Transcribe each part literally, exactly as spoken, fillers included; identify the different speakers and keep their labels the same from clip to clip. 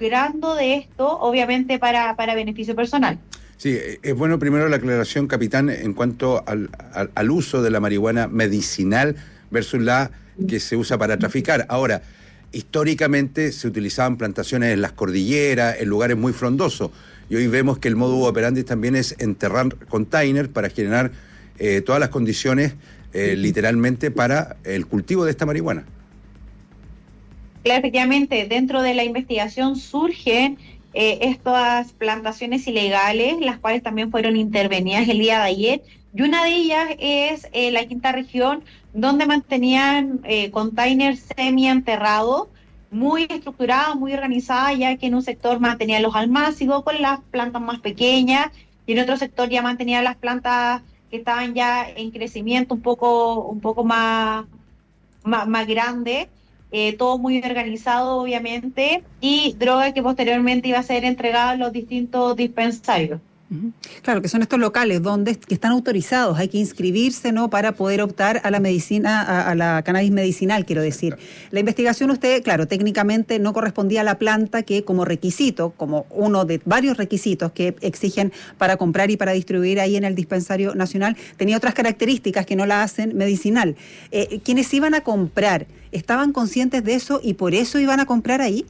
Speaker 1: lucrando de esto, obviamente para, para beneficio personal.
Speaker 2: Sí, es bueno primero la aclaración, capitán, en cuanto al, al, al uso de la marihuana medicinal versus la que se usa para traficar. Ahora, históricamente se utilizaban plantaciones en las cordilleras, en lugares muy frondosos, y hoy vemos que el modus operandi también es enterrar containers para generar eh, todas las condiciones eh, literalmente para el cultivo de esta marihuana.
Speaker 1: Claro, efectivamente, dentro de la investigación surgen eh, estas plantaciones ilegales, las cuales también fueron intervenidas el día de ayer, y una de ellas es eh, la quinta región, donde mantenían eh, containers semi-enterrados, muy estructurada, muy organizada, ya que en un sector mantenían los almácigos con las plantas más pequeñas, y en otro sector ya mantenían las plantas que estaban ya en crecimiento un poco, un poco más, más, más grande. Eh, todo muy organizado, obviamente, y droga que posteriormente iba a ser entregada a los distintos dispensarios.
Speaker 3: Claro, que son estos locales donde que están autorizados, hay que inscribirse, ¿no?, para poder optar a la medicina, a, a la cannabis medicinal, quiero decir. La investigación, usted, claro, técnicamente no correspondía a la planta que como requisito, como uno de varios requisitos que exigen para comprar y para distribuir ahí en el dispensario nacional, tenía otras características que no la hacen medicinal. Eh, ¿Quienes iban a comprar, estaban conscientes de eso y por eso iban a comprar ahí?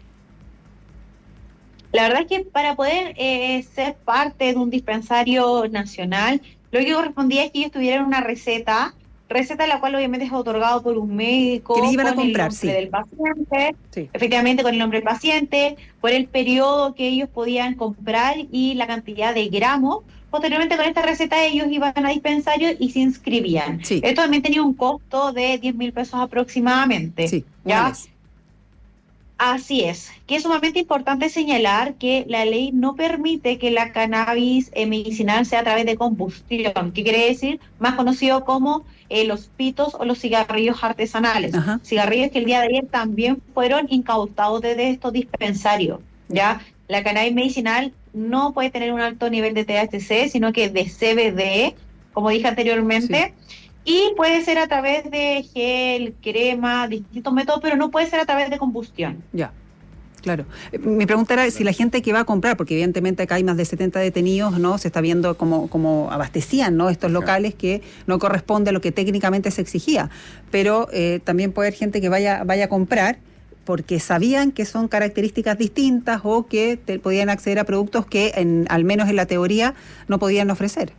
Speaker 1: La verdad es que para poder eh, ser parte de un dispensario nacional, lo que correspondía es que ellos tuvieran una receta, receta la cual obviamente es otorgado por un médico,
Speaker 3: que le iban a
Speaker 1: con
Speaker 3: comprar,
Speaker 1: el nombre
Speaker 3: sí.
Speaker 1: del paciente,
Speaker 3: sí.
Speaker 1: efectivamente con el nombre del paciente, por el periodo que ellos podían comprar y la cantidad de gramos. Posteriormente con esta receta ellos iban a dispensario y se inscribían.
Speaker 3: Sí.
Speaker 1: Esto también tenía un costo de diez mil pesos aproximadamente.
Speaker 3: Sí,
Speaker 1: ¿ya?
Speaker 3: una vez.
Speaker 1: Así es, que es sumamente importante señalar que la ley no permite que la cannabis eh, medicinal sea a través de combustión, que quiere decir más conocido como eh, los pitos o los cigarrillos artesanales.
Speaker 3: Ajá.
Speaker 1: Cigarrillos que el día de ayer también fueron incautados desde estos dispensarios. Ya, la cannabis medicinal no puede tener un alto nivel de T H C, sino que de C B D, como dije anteriormente. Sí. Y puede ser a través de gel, crema, distintos métodos, pero no puede ser a través de combustión.
Speaker 3: Ya, claro. Mi pregunta era si la gente que va a comprar, porque evidentemente acá hay más de setenta detenidos, ¿no? Se está viendo cómo, cómo abastecían, ¿no?, estos locales, que no corresponde a lo que técnicamente se exigía. Pero eh, también puede haber gente que vaya, vaya a comprar porque sabían que son características distintas o que te, podían acceder a productos que, en, al menos en la teoría, no podían ofrecer.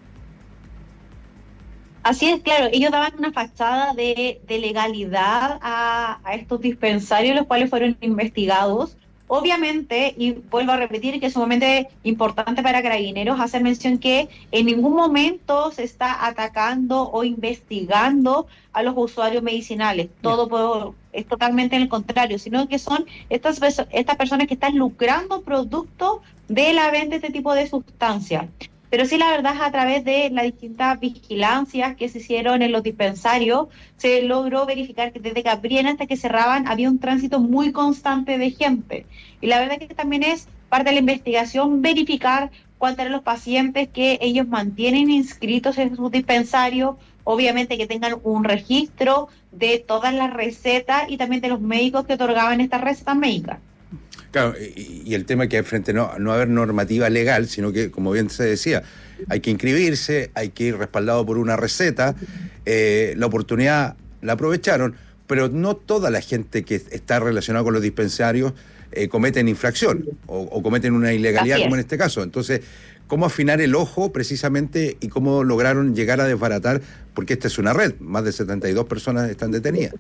Speaker 1: Así es, claro, ellos daban una fachada de, de legalidad a, a estos dispensarios, los cuales fueron investigados. Obviamente, y vuelvo a repetir que es sumamente importante para Carabineros hacer mención que en ningún momento se está atacando o investigando a los usuarios medicinales. Todo puedo, es totalmente en el contrario, sino que son estas, estas personas que están lucrando producto de la venta de este tipo de sustancias. Pero sí, la verdad es a través de las distintas vigilancias que se hicieron en los dispensarios, se logró verificar que desde que abrían hasta que cerraban había un tránsito muy constante de gente. Y la verdad es que también es parte de la investigación verificar cuántos eran los pacientes que ellos mantienen inscritos en sus dispensarios, obviamente que tengan un registro de todas las recetas y también de los médicos que otorgaban estas recetas médicas.
Speaker 2: Claro, y, y el tema que hay frente no, no haber normativa legal, sino que, como bien se decía, hay que inscribirse, hay que ir respaldado por una receta. Eh, la oportunidad la aprovecharon, pero no toda la gente que está relacionada con los dispensarios eh, cometen infracción o, o cometen una ilegalidad como en este caso. Entonces, ¿cómo afinar el ojo precisamente y cómo lograron llegar a desbaratar? Porque esta es una red, más de setenta y dos personas están detenidas.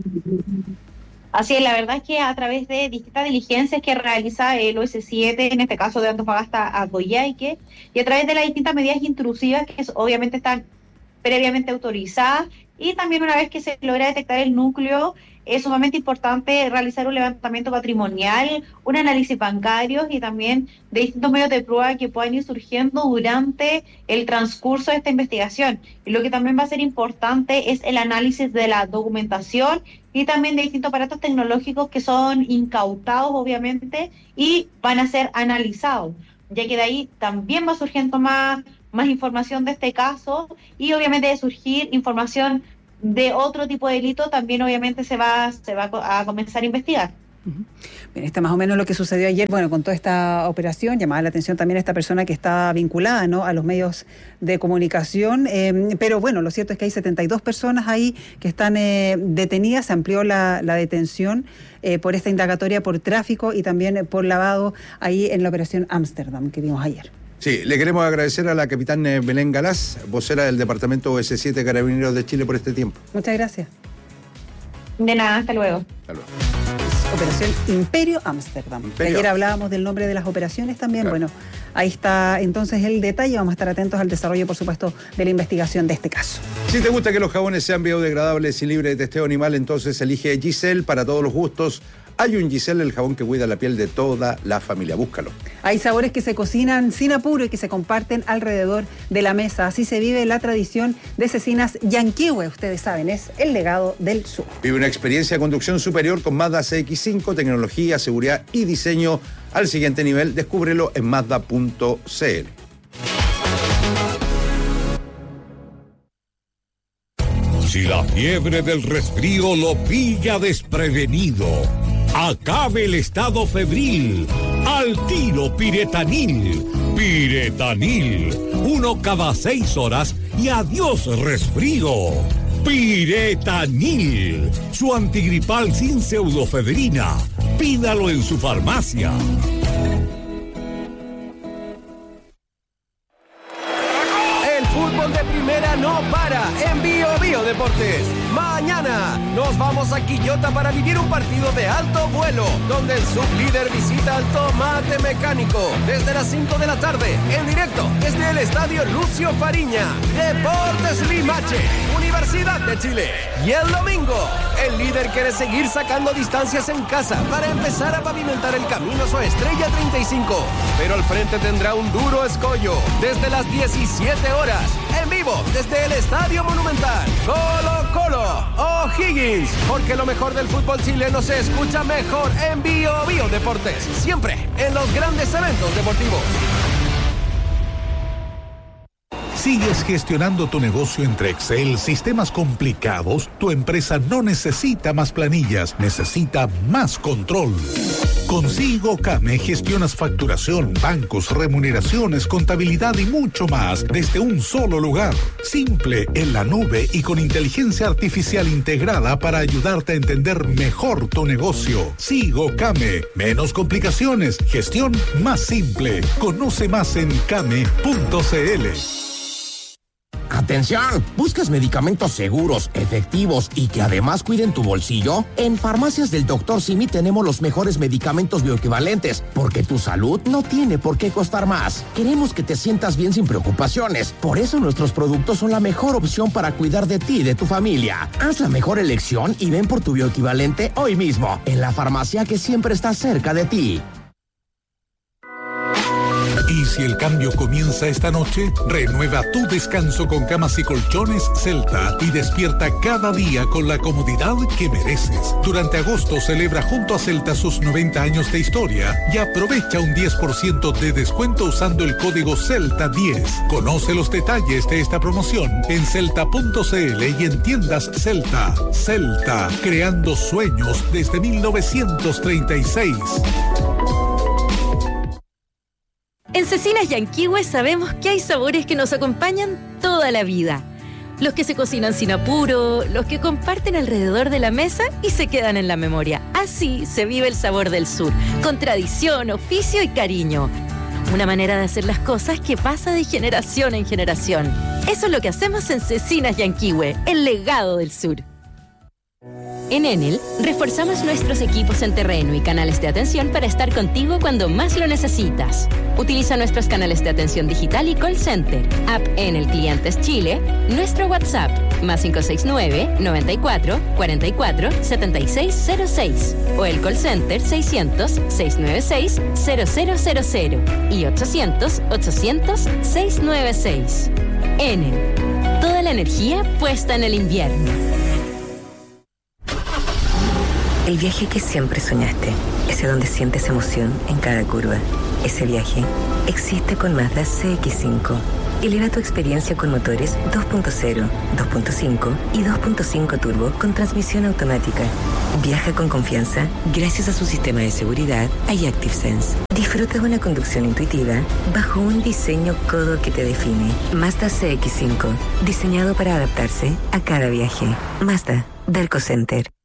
Speaker 1: Así es, la verdad es que a través de distintas diligencias que realiza el O S siete, en este caso de Antofagasta a Coyhaique, y a través de las distintas medidas intrusivas que obviamente están previamente autorizadas, y también una vez que se logra detectar el núcleo, es sumamente importante realizar un levantamiento patrimonial, un análisis bancario y también de distintos medios de prueba que puedan ir surgiendo durante el transcurso de esta investigación. Y lo que también va a ser importante es el análisis de la documentación y también de distintos aparatos tecnológicos que son incautados, obviamente, y van a ser analizados, ya que de ahí también va surgiendo más, más información de este caso y obviamente de surgir información de otro tipo de delito, también obviamente se va, se va a comenzar a investigar.
Speaker 3: Bien, este es más o menos lo que sucedió ayer, bueno, con toda esta operación. Llamaba la atención también esta persona que está vinculada, ¿no?, a los medios de comunicación, eh, pero bueno, lo cierto es que hay setenta y dos personas ahí que están eh, detenidas. Se amplió la, la detención eh, por esta indagatoria por tráfico y también por lavado ahí en la operación Ámsterdam que vimos ayer.
Speaker 2: Sí, le queremos agradecer a la capitán Belén Galás, vocera del Departamento O S siete Carabineros de Chile, por este tiempo.
Speaker 3: Muchas gracias.
Speaker 1: De nada, hasta luego.
Speaker 2: Hasta luego.
Speaker 3: Operación Imperio Ámsterdam.
Speaker 2: Imperio.
Speaker 3: Ayer hablábamos del nombre de las operaciones también. Claro. Bueno, ahí está entonces el detalle. Vamos a estar atentos al desarrollo, por supuesto, de la investigación de este caso.
Speaker 2: Si te gusta que los jabones sean biodegradables y libres de testeo animal, entonces elige Giselle para todos los gustos. Hay un Giselle, el jabón que cuida la piel de toda la familia. Búscalo.
Speaker 3: Hay sabores que se cocinan sin apuro y que se comparten alrededor de la mesa. Así se vive la tradición de Cecinas Yanquihue. Ustedes saben, es el legado del sur.
Speaker 2: Vive una experiencia de conducción superior con Mazda C X cinco, tecnología, seguridad y diseño al siguiente nivel. Descúbrelo en mazda punto c l.
Speaker 4: Si la fiebre del resfrío lo pilla desprevenido, acabe el estado febril. Al tiro Piretanil. Piretanil. Uno cada seis horas y adiós resfrío. Piretanil. Su antigripal sin pseudofedrina. Pídalo en su farmacia.
Speaker 5: Fútbol de primera no para en Bio Bio Deportes. Mañana nos vamos a Quillota para vivir un partido de alto vuelo, donde el sublíder visita al Tomate Mecánico desde las cinco de la tarde, en directo desde el Estadio Lucio Fariña. Deportes Limache, Universidad de Chile. Y el domingo, el líder quiere seguir sacando distancias en casa para empezar a pavimentar el camino a su estrella treinta y cinco. Pero al frente tendrá un duro escollo desde las diecisiete horas. En vivo desde el Estadio Monumental. Colo Colo O'Higgins, porque lo mejor del fútbol chileno se escucha mejor en Bio Bio Deportes, siempre en los grandes eventos deportivos.
Speaker 4: ¿Sigues gestionando tu negocio entre Excel, sistemas complicados? Tu empresa no necesita más planillas, necesita más control. Con SIGOCAME gestionas facturación, bancos, remuneraciones, contabilidad y mucho más desde un solo lugar. Simple, en la nube y con inteligencia artificial integrada para ayudarte a entender mejor tu negocio. SIGOCAME, menos complicaciones, gestión más simple. Conoce más en came punto c l.
Speaker 6: ¡Atención! ¿Buscas medicamentos seguros, efectivos y que además cuiden tu bolsillo? En Farmacias del doctor Simi tenemos los mejores medicamentos bioequivalentes, porque tu salud no tiene por qué costar más. Queremos que te sientas bien sin preocupaciones. Por eso nuestros productos son la mejor opción para cuidar de ti y de tu familia. Haz la mejor elección y ven por tu bioequivalente hoy mismo, en la farmacia que siempre está cerca de ti.
Speaker 4: Y si el cambio comienza esta noche, renueva tu descanso con camas y colchones Celta y despierta cada día con la comodidad que mereces. Durante agosto celebra junto a Celta sus noventa años de historia y aprovecha un diez por ciento de descuento usando el código Celta diez. Conoce los detalles de esta promoción en celta punto c l y en tiendas Celta. Celta, creando sueños desde mil novecientos treinta y seis.
Speaker 7: En Cecinas Yanquihue sabemos que hay sabores que nos acompañan toda la vida. Los que se cocinan sin apuro, los que comparten alrededor de la mesa y se quedan en la memoria. Así se vive el sabor del sur, con tradición, oficio y cariño. Una manera de hacer las cosas que pasa de generación en generación. Eso es lo que hacemos en Cecinas Yanquihue, el legado del sur.
Speaker 8: En Enel, reforzamos nuestros equipos en terreno y canales de atención para estar contigo cuando más lo necesitas. Utiliza nuestros canales de atención digital y call center, app Enel Clientes Chile, nuestro WhatsApp, más cinco seis nueve, noventa y cuatro, cuarenta y cuatro, setenta y seis cero seis, o el call center seiscientos, seiscientos noventa y seis, cero cero cero cero y ochocientos, ochocientos, seiscientos noventa y seis. Enel, toda la energía puesta en el invierno.
Speaker 9: El viaje que siempre soñaste, ese donde sientes emoción en cada curva. Ese viaje existe con Mazda C X cinco. Eleva tu experiencia con motores dos punto cero, dos punto cinco y dos punto cinco turbo con transmisión automática. Viaja con confianza gracias a su sistema de seguridad iActive Sense. Disfruta de una conducción intuitiva bajo un diseño codo que te define. Mazda C X cinco, diseñado para adaptarse a cada viaje. Mazda, Dalco Center.